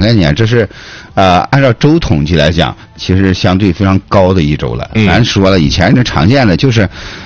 概念，这是按照周统计来讲，其实相对非常高的一周了。咱说了，以前这常见的就是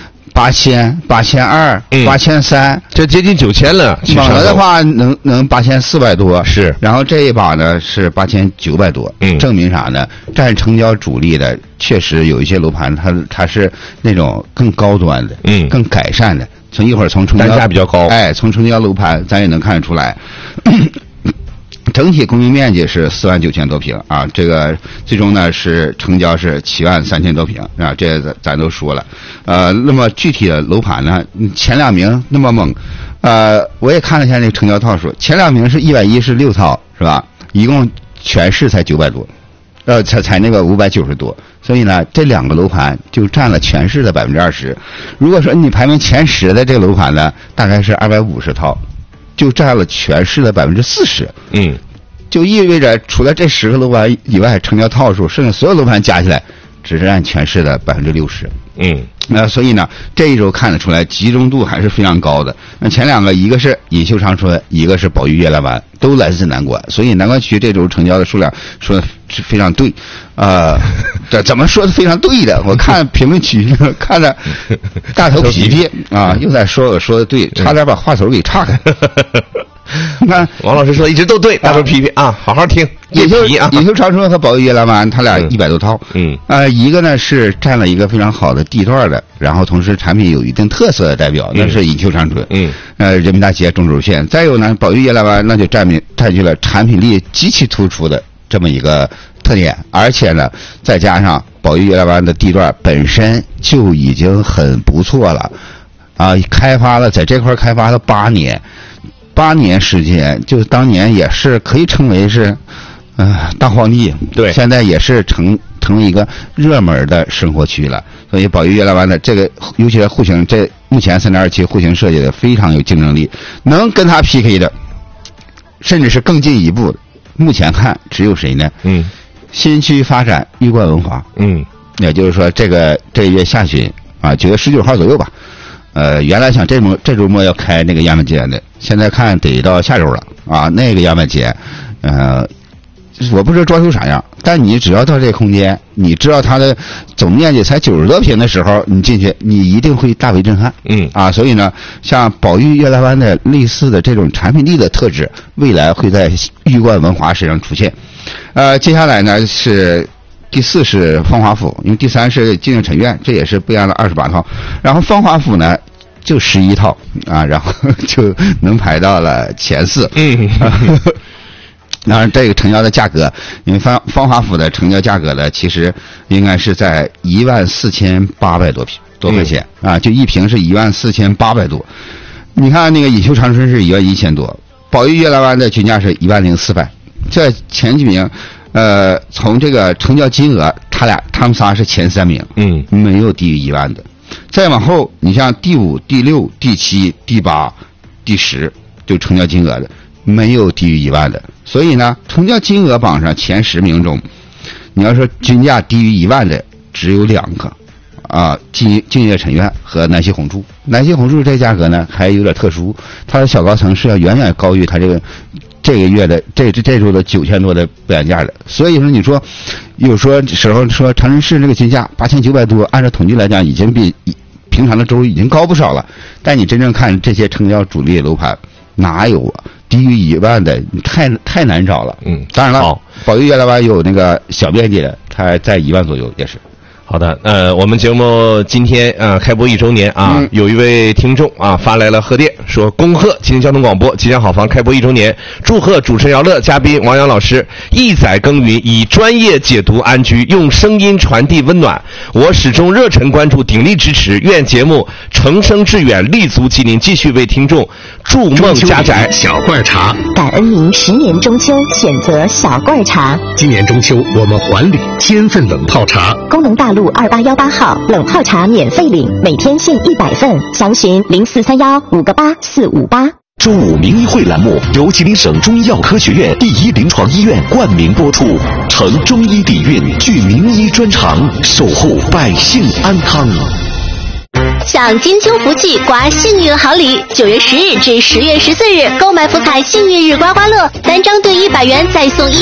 8000、8200、8300， 这接近9000了。 猛了的话能8400多， 是。 然后这一把呢是8900多，证明啥呢？占成交主力的，确实有一些楼盘它是那种更高端的，更改善的。从一会儿从成交单价比较高， 从成交楼盘咱也能看得出来。整体公寓面积是49000多平啊，这个最终呢是成交是73000多平啊，这咱都说了。那么具体的楼盘呢，前2名那么猛，我也看了一下那个成交套数，前2名是110是6套是吧？一共全市才900多，才那个590多，所以呢，这2个楼盘就占了全市的20%。如果说你排名前10的这个楼盘呢，大概是250套。就占了全市的40%，就意味着除了这10个楼盘以外，成交套数，剩下所有楼盘加起来，只占全市的60%。所以呢，这一周看得出来集中度还是非常高的。那前2个，一个是锦绣长春，一个是宝玉悦来湾，都来自南关，所以南关区这周成交的数量说的是非常对。这怎么说的非常对的？我看评论区看着大头皮皮啊，又在说我说的对，差点把话头给岔开。你看王老师说一直都对，大头皮皮啊，好好听。 锦绣长春和宝玉悦来湾，他俩100多套。一个呢是占了一个非常好的地段的，然后同时产品有一定特色的代表，那是锦绣长春。人民大街中轴线。再有呢，宝玉悦来湾那就占据了产品力极其突出的这么一个特点，而且呢，再加上宝玉悦来湾的地段本身就已经很不错了，在这块开发了8年时间，就当年也是可以称为是，大荒地。对，现在也是成为一个热门的生活区了。所以宝玉悦来湾的这个，尤其是户型，这目前3.27户型设计的非常有竞争力，能跟它 PK 的，甚至是更进一步的，目前看只有谁呢？新区发展玉冠文华。也就是说这个月下旬9月19号左右吧。原来想这周末要开那个样板间的，现在看得到下周了啊。那个样板间，我不知道装修啥样，但你只要到这个空间，你知道它的总面积才90多平的时候，你进去你一定会大为震撼。所以呢，像宝玉悦来湾的类似的这种产品力的特质，未来会在玉冠文华身上出现。接下来呢是。第4是芳华府，因为第3是静静陈苑，这也是备案了28套，然后芳华府呢就11套啊，然后就能排到了前4。当然这个成交的价格，因为芳华府的成交价格呢，其实应该是在14800多块钱啊，就一平是14800多。你看那个锦绣长春是11000多，宝玉悦来湾的均价是10400，这前几名。从这个成交金额，他们仨是前3名，没有低于1万的。再往后，你像第5、第6、第7、第8、第10，就成交金额的，没有低于1万的。所以呢，成交金额榜上前10名中，你要说均价低于1万的，只有2个，静悦陈苑和南溪红柱。南溪红柱这价格呢还有点特殊，它的小高层是要远远高于它这个月的这周的9000多的备案价的。所以说你说有时候说长春市这个均价8900多，按照统计来讲已经比平常的周已经高不少了，但你真正看这些成交主力楼盘哪有低于1万的，太难找了。当然了，宝玉悦来湾有那个小面积的，它在1万左右也是。 好的，我们节目今天开播1周年啊，有一位听众发来了贺电，说恭贺吉林交通广播吉祥好房开播1周年，祝贺主持人姚乐、嘉宾王洋老师一载耕耘，以专业解读安居，用声音传递温暖。我始终热忱关注，鼎力支持，愿节目乘声致远，立足吉林，继续为听众筑梦家宅。 小罐茶， 感恩您10年中秋选择小罐茶。 今年中秋我们还礼1000份冷泡茶， 功能大路2818号冷泡茶免费领，每天限100份，详询0431-58458。 中午名医会栏目由吉林省中医药科学院第1临床医院冠名播出，承中医底蕴，具名医专长，守护百姓安康。 享金秋福气，刮幸运好礼！9月10日至10月14日，购买福彩幸运日刮刮乐，单张兑100元再送1